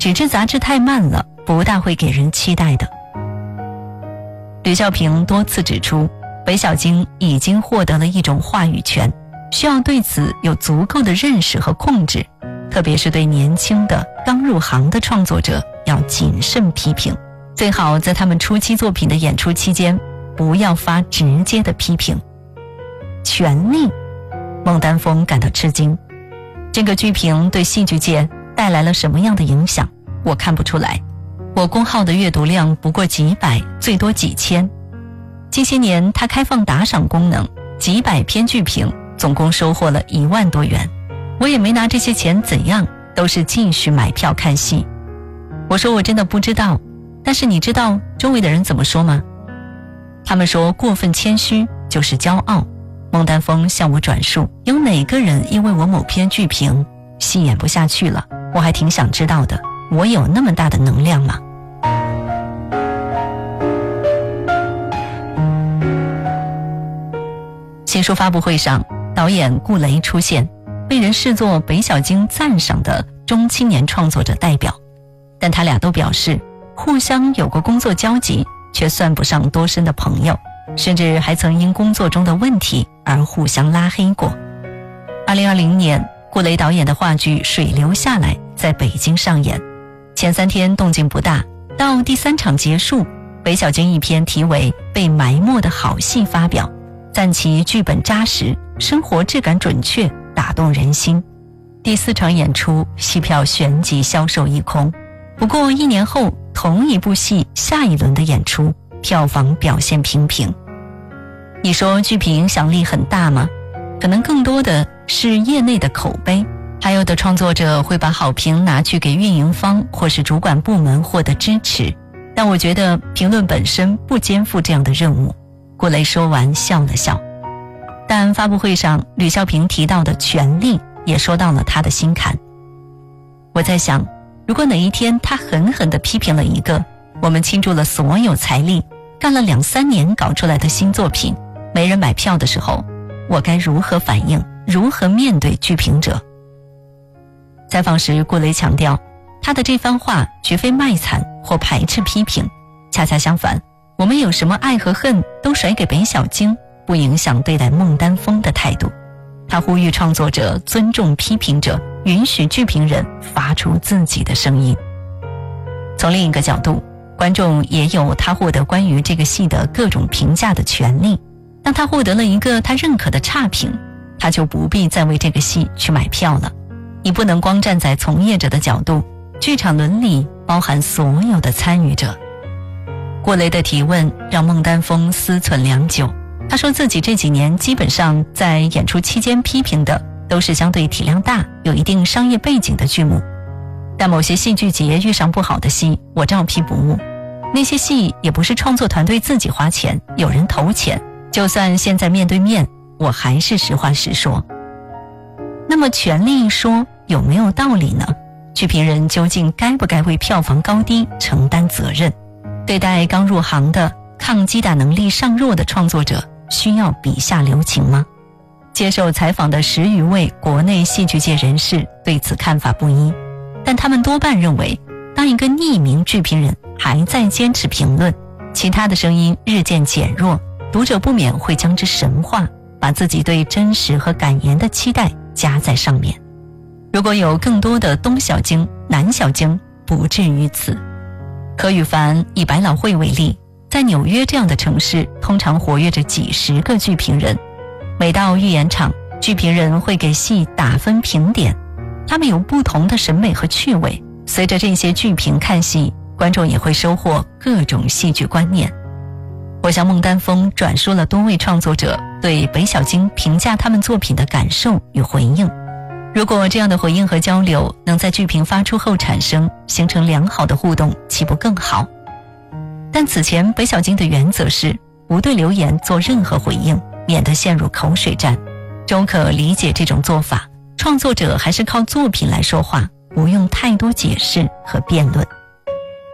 纸质杂志太慢了，不大会给人期待的。吕孝平多次指出，北小京已经获得了一种话语权，需要对此有足够的认识和控制，特别是对年轻的刚入行的创作者要谨慎批评，最好在他们初期作品的演出期间不要发直接的批评。权力，孟丹峰感到吃惊，这个剧评对戏剧界带来了什么样的影响？我看不出来，我公号的阅读量不过几百，最多几千。近些年他开放打赏功能，几百篇剧评总共收获了1万多元，我也没拿这些钱怎样，都是继续买票看戏。我说我真的不知道，但是你知道周围的人怎么说吗？他们说过分谦虚就是骄傲。孟丹峰向我转述，有哪个人因为我某篇剧评戏演不下去了？我还挺想知道的，我有那么大的能量吗？新书发布会上，导演顾雷出现，被人视作北小京赞赏的中青年创作者代表，但他俩都表示互相有过工作交集，却算不上多深的朋友，甚至还曾因工作中的问题而互相拉黑过。2020年，顾雷导演的话剧《水流下来》在北京上演，前3天动静不大，到第3场结束，北小京一篇题为《被埋没的好戏》发表，赞其剧本扎实，生活质感准确，打动人心。第4场演出，戏票旋即销售一空。不过1年后，同一部戏下一轮的演出，票房表现平平。你说剧评影响力很大吗？可能更多的是业内的口碑，还有的创作者会把好评拿去给运营方或是主管部门获得支持，但我觉得评论本身不肩负这样的任务。顾雷说完笑了笑。但发布会上吕孝平提到的权力也说到了他的心坎。我在想，如果哪一天他狠狠地批评了一个我们倾注了所有财力干了2-3年搞出来的新作品，没人买票的时候，我该如何反应，如何面对剧评者？采访时顾雷强调，他的这番话绝非卖惨或排斥批评，恰恰相反，我们有什么爱和恨都甩给北小京，不影响对待孟丹峰的态度。他呼吁创作者尊重批评者，允许剧评人发出自己的声音。从另一个角度，观众也有他获得关于这个戏的各种评价的权利。当他获得了一个他认可的差评，他就不必再为这个戏去买票了。你不能光站在从业者的角度，剧场伦理包含所有的参与者。顾雷的提问让孟丹峰思忖良久，他说自己这几年基本上在演出期间批评的都是相对体量大、有一定商业背景的剧目，但某些戏剧节遇上不好的戏，我照批不误。那些戏也不是创作团队自己花钱，有人投钱，就算现在面对面，我还是实话实说。那么权力说有没有道理呢？剧评人究竟该不该为票房高低承担责任？对待刚入行的抗击打能力尚弱的创作者，需要笔下留情吗？接受采访的10余位国内戏剧界人士对此看法不一，但他们多半认为，当一个匿名剧评人还在坚持评论，其他的声音日渐减弱，读者不免会将之神化，把自己对真实和感言的期待加在上面。如果有更多的东小京、南小京，不至于此。柯宇凡以百老汇为例，在纽约这样的城市，通常活跃着几十个剧评人。每到预演场，剧评人会给戏打分评点，他们有不同的审美和趣味。随着这些剧评看戏，观众也会收获各种戏剧观念。我向孟丹峰转述了多位创作者对北小京评价他们作品的感受与回应。如果这样的回应和交流能在剧评发出后产生，形成良好的互动，岂不更好？但此前北小京的原则是不对留言做任何回应，免得陷入口水战。终可理解这种做法，创作者还是靠作品来说话，不用太多解释和辩论。